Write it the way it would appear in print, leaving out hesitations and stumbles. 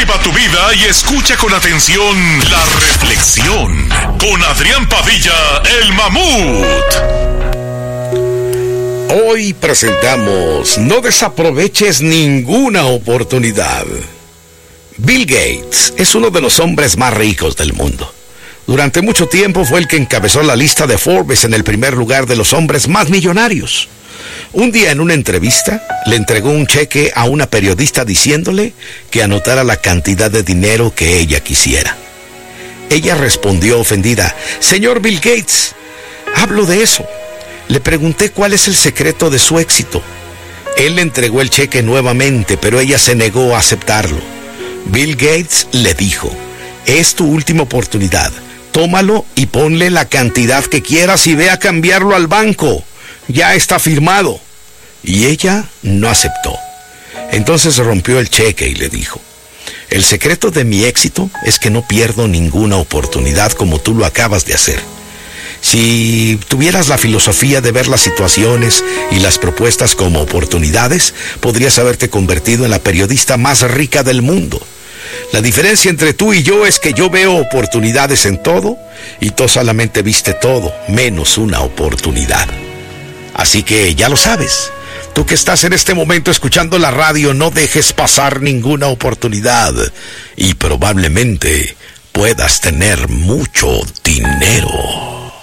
Viva tu vida y escucha con atención la reflexión con Adrián Padilla, el Mamut. Hoy presentamos No desaproveches ninguna oportunidad. Bill Gates es uno de los hombres más ricos del mundo. Durante mucho tiempo fue el que encabezó la lista de Forbes en el primer lugar de los hombres más millonarios. Un día en una entrevista le entregó un cheque a una periodista diciéndole que anotara la cantidad de dinero que ella quisiera. Ella respondió ofendida: «Señor Bill Gates, hablo de eso. Le pregunté cuál es el secreto de su éxito». Él le entregó el cheque nuevamente, pero ella se negó a aceptarlo. Bill Gates le dijo: «Es tu última oportunidad. Tómalo y ponle la cantidad que quieras y ve a cambiarlo al banco. Ya está firmado». Y ella no aceptó. Entonces rompió el cheque y le dijo: «El secreto de mi éxito es que no pierdo ninguna oportunidad como tú lo acabas de hacer. Si tuvieras la filosofía de ver las situaciones y las propuestas como oportunidades, podrías haberte convertido en la periodista más rica del mundo. La diferencia entre tú y yo es que yo veo oportunidades en todo y tú solamente viste todo menos una oportunidad. Así que ya lo sabes. Tú que estás en este momento escuchando la radio, no dejes pasar ninguna oportunidad y probablemente puedas tener mucho dinero».